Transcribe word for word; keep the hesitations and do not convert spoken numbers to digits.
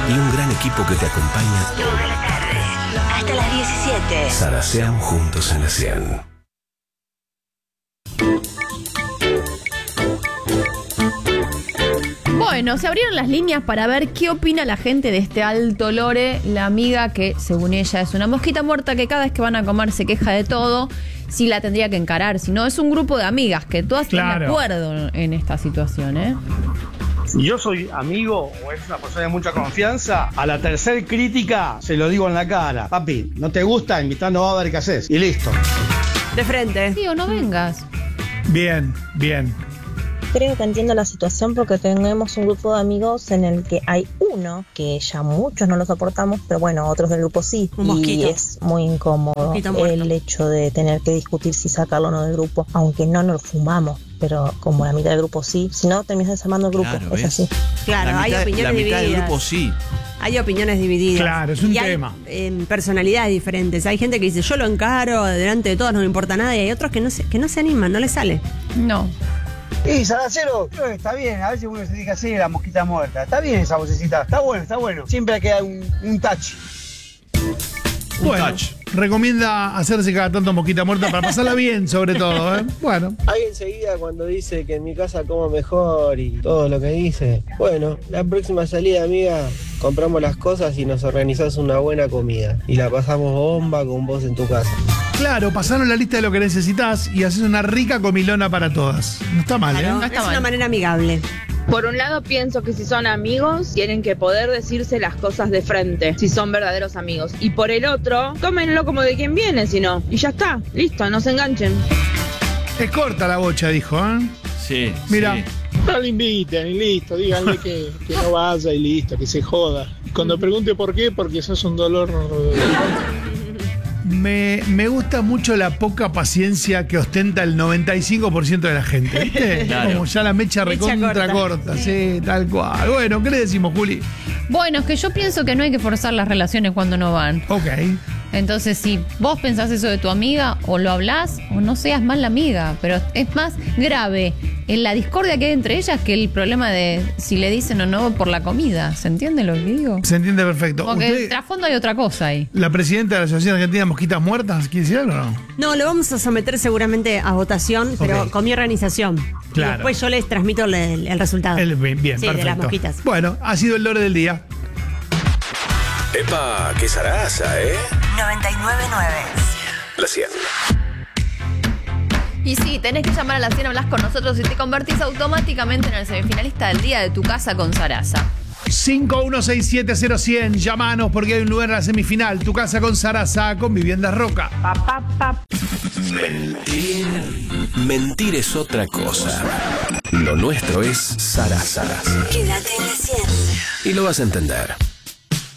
y un gran equipo que te acompaña Toda la tarde, hasta las diecisiete. Zaraseamos juntos en la cien. Bueno, se abrieron las líneas para ver qué opina la gente de este Alto Lore, la amiga que, según ella, es una mosquita muerta que cada vez que van a comer se queja de todo. Si la tendría que encarar, si no, es un grupo de amigas que todas están de acuerdo en esta situación, ¿eh? Si yo soy amigo o es una persona de mucha confianza, a la tercer crítica se lo digo en la cara. Papi, no te gusta, invitá, no va a ver qué haces. Y listo. De frente. Sí, o no vengas. Bien, bien. Creo que entiendo la situación porque tenemos un grupo de amigos en el que hay uno que ya muchos no lo soportamos, pero bueno, otros del grupo sí. Un mosquito. Y es muy incómodo el hecho de tener que discutir si sacarlo o no del grupo, aunque no nos lo fumamos. Pero como la mitad del grupo sí, si no terminas desarmando el grupo, Claro, es ¿ves? así. Claro, La hay mitad- opiniones La mitad divididas. del grupo sí. Hay opiniones divididas. Claro, es un y hay, tema. eh, personalidades diferentes. Hay gente que dice, yo lo encaro, delante de todos no me importa nada. Y hay otros que no se, que no se animan, no les sale. No. Y Saracero, creo que está bien. A veces uno se dice así, la mosquita muerta. Está bien esa vocecita. Está bueno, está bueno. Siempre queda un, un touch. Un Bueno, touch. recomienda hacerse cada tanto mosquita muerta para pasarla bien, sobre todo, ¿eh? Bueno. Ahí enseguida cuando dice que en mi casa como mejor y todo lo que dice. Bueno, la próxima salida, amiga, compramos las cosas y nos organizás una buena comida. Y la pasamos bomba con vos en tu casa. Claro, pasaron la lista de lo que necesitas y haces una rica comilona para todas. No está mal, Claro, ¿eh? No está es mal. una manera amigable. Por un lado pienso que si son amigos tienen que poder decirse las cosas de frente, si son verdaderos amigos. Y por el otro, tómenlo como de quien viene, si no. Y ya está, listo, no se enganchen. Es corta la bocha, dijo, ¿eh? Sí. Mira. sí. No le inviten y listo, díganle que, que no vaya y listo, que se joda. Cuando pregunte por qué, porque eso es un dolor. Me, me gusta mucho la poca paciencia que ostenta el noventa y cinco por ciento de la gente, ¿viste? Claro. Como ya la mecha Mecha recontra corta. corta, sí, tal cual. Bueno, ¿qué le decimos, Juli? Bueno, es que yo pienso que no hay que forzar las relaciones cuando no van. Ok. Entonces, si vos pensás eso de tu amiga, o lo hablás, o no seas más la amiga. Pero es más grave en la discordia que hay entre ellas que el problema de si le dicen o no por la comida. ¿Se entiende lo que digo? Se entiende perfecto. Porque ¿Usted, el trasfondo hay otra cosa ahí. la presidenta de la Asociación Argentina de Mosquitas Muertas, quiere decir algo o no? No, lo vamos a someter seguramente a votación, pero Ok. con mi organización. Claro. Y después yo les transmito el, el resultado. El- bien, bien, sí, perfecto. de las mosquitas. Bueno, ha sido el lore del día. Epa, qué zaraza, ¿eh? noventa y nueve punto nueve. La cien. Y sí, tenés que llamar a la cien, hablas con nosotros y te convertís automáticamente en el semifinalista del día de Tu Casa con Sarasa. cinco uno seis siete cero cien, llamanos porque hay un lugar en la semifinal. Tu Casa con Sarasa, con Viviendas Roca. Mentir. Mentir es otra cosa. Lo nuestro es Sarasa. Quédate en la cien. Y lo vas a entender.